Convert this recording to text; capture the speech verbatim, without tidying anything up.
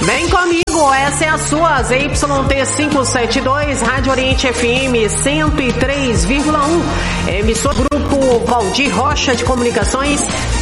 Vem comigo, essa é a sua Z Y T quinhentos e setenta e dois, Rádio Oriente F M cento e três vírgula um, emissor Grupo Valdir Rocha de Comunicações,